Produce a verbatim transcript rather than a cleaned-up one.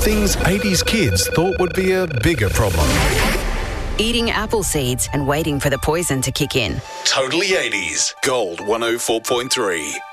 Things eighties kids thought would be a bigger problem. Eating apple seeds and waiting for the poison to kick in. Totally eighties. Gold one oh four point three.